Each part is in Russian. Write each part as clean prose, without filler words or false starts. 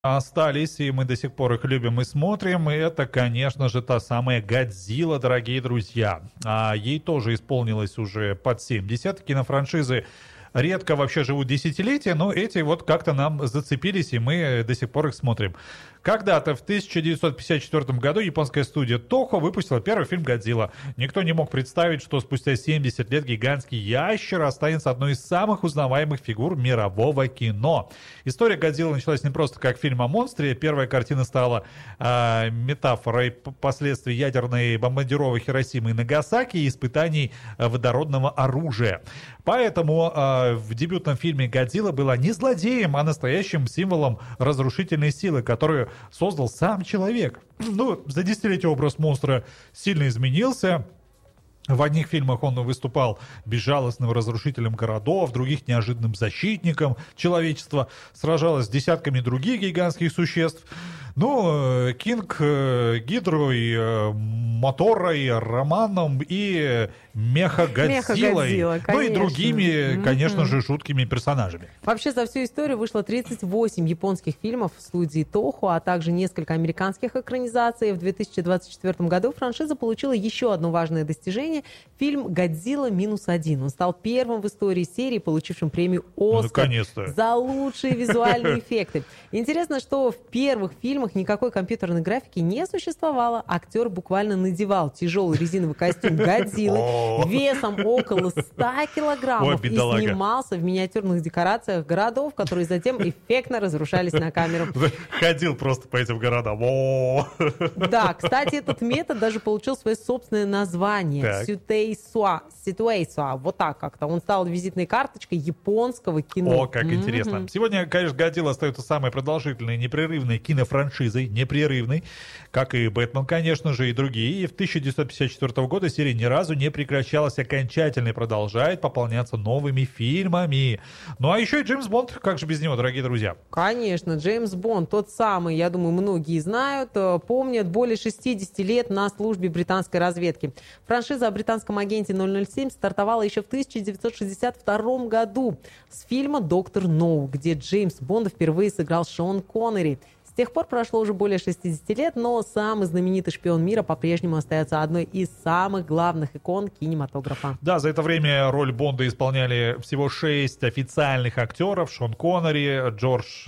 остались, и мы до сих пор их любим и смотрим, и это, конечно же, та самая «Годзилла», дорогие друзья. Ей тоже исполнилось уже под 70, кинофраншизы редко вообще живут десятилетия, но эти вот как-то нам зацепились, и мы до сих пор их смотрим. Когда-то в 1954 году японская студия Toho выпустила первый фильм «Годзилла». Никто не мог представить, что спустя 70 лет гигантский ящер останется одной из самых узнаваемых фигур мирового кино. История «Годзиллы» началась не просто как фильм о монстре. Первая картина стала метафорой последствий ядерной бомбардировки Хиросимы и Нагасаки и испытаний водородного оружия. Поэтому в дебютном фильме «Годзилла» была не злодеем, а настоящим символом разрушительной силы, которую создал сам человек. Ну, за десятилетие образ монстра сильно изменился. В одних фильмах он выступал безжалостным разрушителем городов, в других неожиданным защитником человечества, сражалось с десятками других гигантских существ. Ну, Кинг, Гидрой, Моторой, Романом и Меха-Годзиллой. Ну и другими, конечно же, жуткими персонажами. Вообще за всю историю вышло 38 японских фильмов в студии Toho, а также несколько американских экранизаций. В 2024 году франшиза получила еще одно важное достижение – фильм «Годзилла -1». Он стал первым в истории серии, получившим премию «Оскар» за лучшие визуальные эффекты. Интересно, что в первых фильмах никакой компьютерной графики не существовало. Актер буквально надевал тяжелый резиновый костюм Годзиллы весом около 100 килограммов и снимался в миниатюрных декорациях городов, которые затем эффектно разрушались на камеру. Ходил просто по этим городам. Да, кстати, этот метод даже получил свое собственное название. Ситуэйсуа. Вот так как-то. Он стал визитной карточкой японского кино. О, как интересно. Сегодня, конечно, «Годзилла» остается самой продолжительной непрерывной кинофраншизой, непрерывной, как и «Бэтмен», конечно же, и другие. И в 1954 года серия ни разу не прекращалась окончательно и продолжает пополняться новыми фильмами. Ну а еще и Джеймс Бонд, как же без него, дорогие друзья? Конечно, Джеймс Бонд, тот самый, я думаю, многие знают, помнят, более 60 лет на службе британской разведки. Франшиза о британском агенте 007 стартовала еще в 1962 году с фильма «Доктор Ноу», где Джеймс Бонда впервые сыграл Шон Коннери. С тех пор прошло уже более 60 лет, но самый знаменитый шпион мира по-прежнему остается одной из самых главных икон кинематографа. Да, за это время роль Бонда исполняли всего 6 официальных актеров: Шон Коннери, Джордж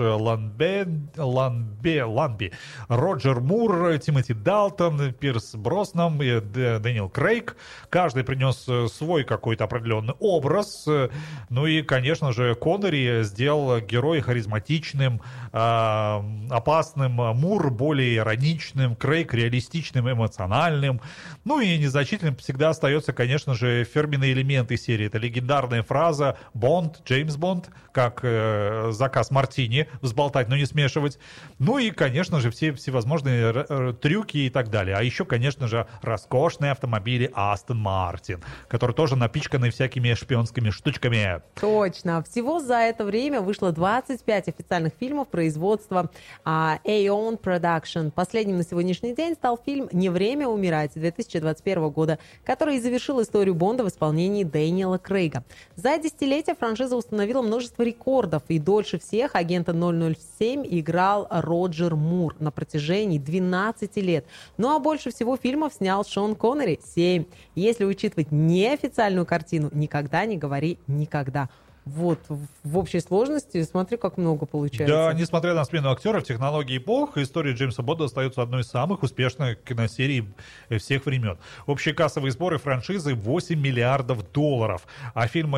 Ланби, Роджер Мур, Тимоти Далтон, Пирс Броснан и Дэниел Крейг. Каждый принес свой какой-то определенный образ. Ну и, конечно же, Коннери сделал героя харизматичным, опасным, Мур более ироничным, Крейг реалистичным, эмоциональным. Ну и незначительным всегда остается, конечно же, фирменный элемент из серии. Это легендарная фраза «Бонд, Джеймс Бонд», как заказ мартини, взболтать, но не смешивать. Ну и, конечно же, все всевозможные трюки и так далее. А еще, конечно же, роскошные автомобили Астон Мартин, которые тоже напичканы всякими шпионскими штучками. Точно. Всего за это время вышло 25 официальных фильмов производства Aeon Production. Последним на сегодняшний день стал фильм «Не время умирать» 2021 года, который завершил историю Бонда в исполнении Дэниела Крейга. За десятилетие франшиза установила множество рекордов, и дольше всех агента 007 играл Роджер Мур на протяжении 12 лет. Ну а больше всего фильмов снял Шон Коннери – 7. Если учитывать неофициальную картину, никогда не говори никогда. Вот, в общей сложности, смотри, как много получается. Да, несмотря на смену актеров, технологий эпох, история Джеймса Бонда остается одной из самых успешных киносерий всех времен. Общие кассовые сборы франшизы $8 миллиардов. А фильмы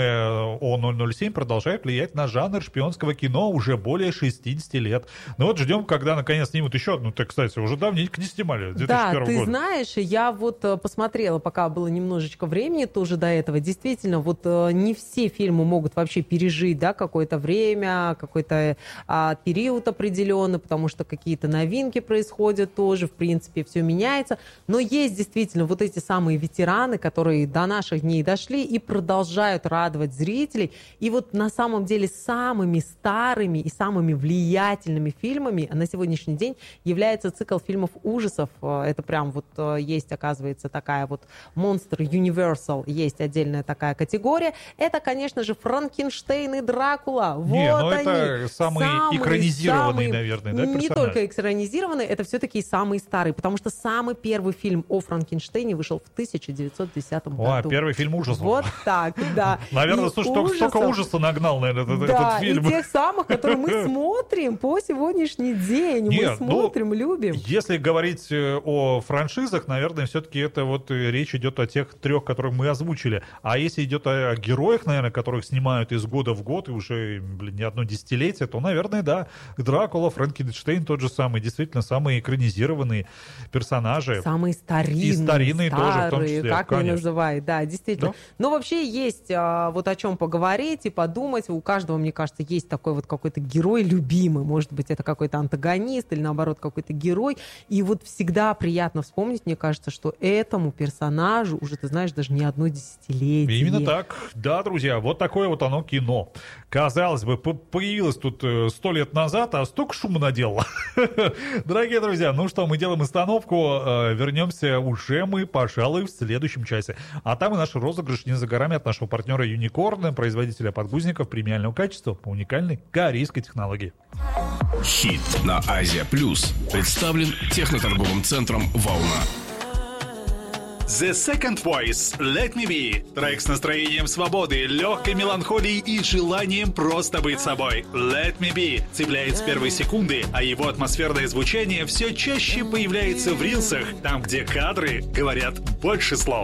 о 007 продолжают влиять на жанр шпионского кино уже более 60 лет. Ну вот ждем, когда наконец снимут еще одну. Ты, кстати, уже давненько не снимали, 2001 года. Да, ты года. знаешь, я вот посмотрела, пока было немножечко времени тоже до этого. Действительно, вот не все фильмы могут вообще пережить, да, какое-то время, какой-то период определенный, потому что какие-то новинки происходят тоже, в принципе, все меняется. Но есть действительно вот эти самые ветераны, которые до наших дней дошли и продолжают радовать зрителей. И вот на самом деле самыми старыми и самыми влиятельными фильмами на сегодняшний день является цикл фильмов ужасов. Это прям вот есть, оказывается, такая вот Monster Universal, есть отдельная такая категория. Это, конечно же, Франкенштейн Франкенштейн и Дракула. Не, вот ну они. это самый экранизированный, наверное, да, персонаж? Не только экранизированный, это все-таки самый старый, потому что самый первый фильм о Франкенштейне вышел в 1910 году. О, первый фильм ужасов. Вот так, да. Наверное, слушай, столько ужаса нагнал, наверное, этот фильм. Да, и тех самых, которые мы смотрим по сегодняшний день. Мы смотрим, любим. Если говорить о франшизах, наверное, все-таки это вот речь идет о тех трех, которых мы озвучили. А если идет о героях, наверное, которых снимают из года в год и уже, не одно десятилетие, то, наверное, да, Дракула, Франкенштейн тот же самый. Действительно, самые экранизированные персонажи. Самые старинные. И старинные тоже, в том числе. Как они называют, да, действительно. Да? Но вообще есть вот о чем поговорить и подумать. У каждого, мне кажется, есть такой вот какой-то герой любимый. Может быть, это какой-то антагонист или, наоборот, какой-то герой. И вот всегда приятно вспомнить, мне кажется, что этому персонажу уже, ты знаешь, даже не одно десятилетие. Именно так. Да, друзья, вот такое вот оно кино. Казалось бы, появилось тут 100 лет назад, а столько шума наделало. Дорогие друзья, ну что, мы делаем остановку. Вернемся уже мы, пожалуй, в следующем часе. А там и наш розыгрыш не за горами от нашего партнера Unicorn, производителя подгузников премиального качества по уникальной корейской технологии. Хит на Азия Плюс представлен техноторговым центром «Волна». The Second Voice, Let Me Be. Трек с настроением свободы, легкой меланхолией и желанием просто быть собой. Let Me Be цепляет с первой секунды, а его атмосферное звучание все чаще появляется в рилсах, там, где кадры говорят больше слов.